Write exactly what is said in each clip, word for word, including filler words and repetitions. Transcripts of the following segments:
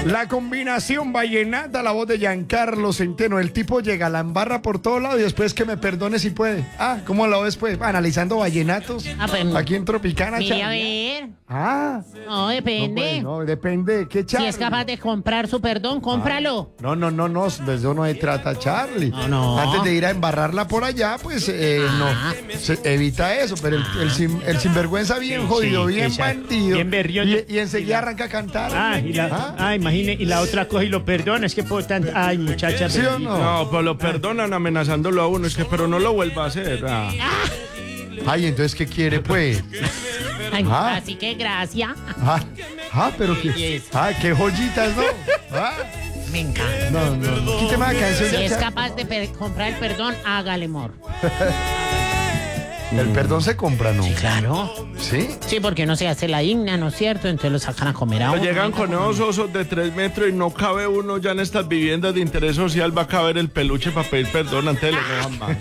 La combinación vallenata, la voz de Giancarlo Centeno. El tipo llega, la embarra por todo lado y después que me perdone si puede. Ah, ¿cómo lo ves, pues? Analizando vallenatos. Ah, pues, aquí en Tropicana, mire, a Charlie. ver. Ah. No, depende. No, pues, no, depende de qué, Si Charlie. es capaz de comprar su perdón, cómpralo. No, no, no, no, de eso no se trata, Charlie. No, no. Antes de ir a embarrarla por allá, pues eh, Ah. no, se evita eso, pero el, el, sin- el sinvergüenza bien Sí, jodido, sí, bien exacto. bandido. Bien berrioso. y, y enseguida arranca a cantar. Ah, y la, ¿Ah? ah, imagine, y la otra coge y lo perdona, es que puedo tan... Ay, muchacha. ¿Sí o bendita. no? No, pues lo perdonan amenazándolo a uno, es que pero no lo vuelva a hacer. ah. Ay, entonces, ¿qué quiere, pues? Ay, Ah. Así que gracias. Ah, ah, pero qué, Yes. ah, qué joyitas, ¿no? Ah, Me encanta. no, no, no. Quíteme la canción. Si ya, es ya. capaz de per- comprar el perdón, hágale, amor. El perdón se compra, ¿no? Claro. ¿Sí? Sí, porque no se hace la digna, ¿no es cierto? Entonces lo sacan a comer a uno. Llegan con esos osos de tres metros y no cabe uno ya en estas viviendas de interés social, va a caber el peluche para pedir perdón, antes le roban más.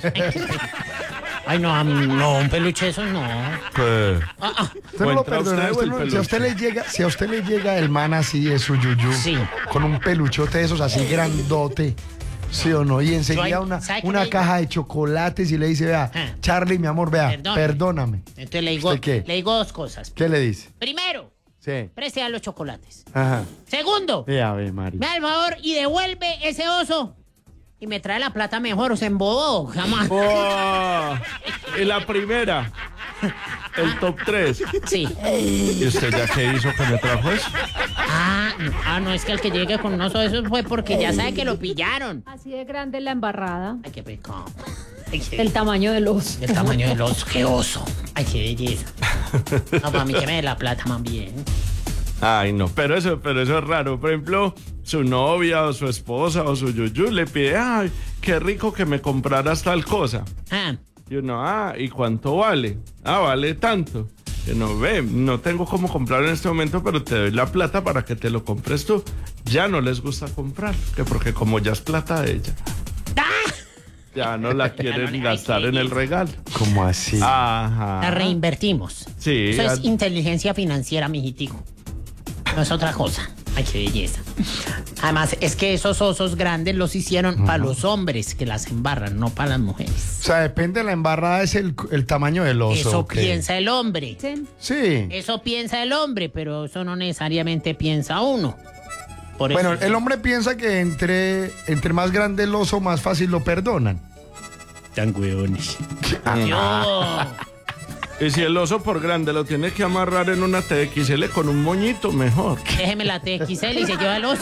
Ay, no, a mí no, un peluche de esos no. Pues, Ah, ah. Usted no lo entra perdona, usted o usted el no- si a peluche. usted le llega, si a usted le llega el man así de su yuyú, Sí. con un peluchote de esos así grandote, ¿sí o no? Y enseguida Yo ahí- una, ¿sabe qué una le- caja de chocolates y le dice, vea, Ah. Charlie, mi amor, vea, Perdone. perdóname. Entonces le digo, ¿Usted qué? le digo dos cosas. ¿Qué le dice? Primero, Sí. preste a los chocolates. Ajá. Segundo, Ya ve, Mari. me da el favor y devuelve ese oso. Y me trae la plata mejor, o se embobó, jamás. oh, y la primera, el top tres. Sí. ¿Y usted ya qué hizo que me trajo eso? Ah, no, ah, no, es que el que llegue con unos osos fue porque ya sabe que lo pillaron. Así de grande la embarrada. Ay, qué pecado. Ay, qué- El tamaño del oso. El tamaño del oso, qué oso. Ay, qué belleza. No, para mí que me dé la plata más bien. Ay, no, pero eso, pero eso es raro. Por ejemplo, su novia o su esposa o su yuyu le pide, ay, qué rico que me compraras tal cosa. Ah, Y uno, ah, ¿y cuánto vale? Ah, vale tanto. Y uno, ve, no tengo cómo comprarlo en este momento, pero te doy la plata para que te lo compres tú. Ya no les gusta comprar, que porque como ya es plata de ella, ¡ah! ya no la quieren Ay, gastar qué en el regalo. ¿Cómo así? Ajá. La reinvertimos. Sí. Eso es a- inteligencia financiera, mijitico. No es otra cosa. Ay, qué belleza. Además, es que esos osos grandes los hicieron para los hombres que las embarran, no para las mujeres. O sea, depende de la embarrada, es el, el tamaño del oso. Eso ¿ok? piensa el hombre. Sí. Sí. Eso piensa el hombre, pero eso no necesariamente piensa uno. Por eso- Bueno, el hombre piensa que entre, entre más grande el oso, más fácil lo perdonan. Tan huevones. Yo- Y si el oso por grande lo tiene que amarrar en una T X L con un moñito, mejor. Déjeme la T X L y se lleva el oso.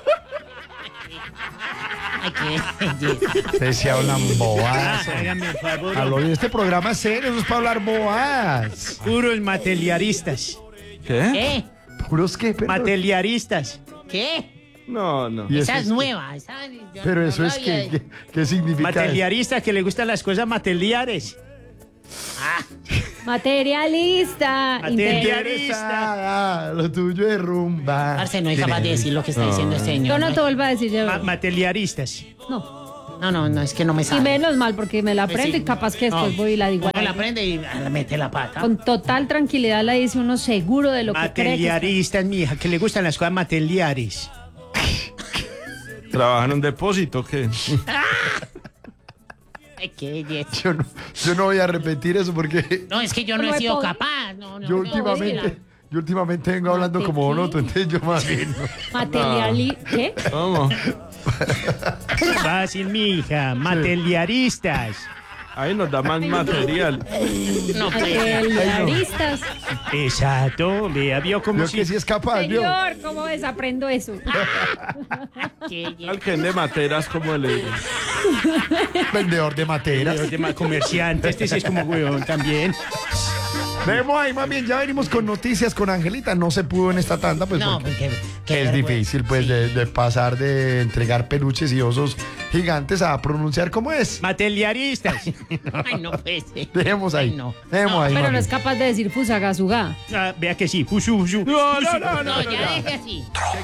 Ay, qué belleza. Ustedes se hablan bobadas. Hágame el favor. Aló, y este programa es serio, eso es para hablar bobadas. Puros materialistas. ¿Qué? ¿Qué? ¿Puros qué? Pero, Materialistas. ¿Qué? No, no. ¿Y eso Esa es es nueva. esa- yo pero no eso lo es había- que, ¿qué, qué significa? eso? Materialistas que le gustan las cosas materiales. Materialista. Materialista. inte- Interesada, lo tuyo es rumba. Parce, no es capaz de decir lo que está diciendo este señor. Yo no te ¿no? vuelvo a decir yo. Ma- materialistas. No. No, no, no, es que no me Y sale. menos mal porque me la aprendo Pues sí. y capaz que después No. voy y la digo. Uno la prende y le mete la pata. Con total tranquilidad la dice uno seguro de lo que cree que está. Materialistas, mija, que le gustan las cosas materiales. ¿Trabaja en un depósito o qué? Ay, qué belleza. Yo no, yo no voy a repetir eso porque No, es que yo no No he me sido pongo- capaz. No, no, yo no, últimamente, yo últimamente vengo hablando como ¿Mate Bonoto, entonces yo más bien. no. Materiali... ¿Qué? ¿Cómo? Fácil, mija. Materialistas. Ahí nos da más material. no, pues. Materialistas. Exacto. Vea, vio cómo Yo sí. que sí es capaz, yo. Señor, ¿cómo desaprendo eso? Qué belleza. Al que vende materas como el... Vendedor de materas. Los demás comerciantes. Este sí es como huevón también. Vemos ahí, más bien, ya venimos con noticias con Angelita. No se pudo en esta tanda, pues No, porque qué, qué es vergüenza. difícil, pues, Sí. de, de pasar de entregar peluches y osos gigantes a pronunciar como es. Materialistas. Ay, no puede ser. Dejemos ahí. Ay, no. Dejemos No, ahí, Pero no mami. es capaz de decir fusagasugá. Ah, vea que sí. Fusu, fusu. No, no, no, no, No, no, ya no. deje así.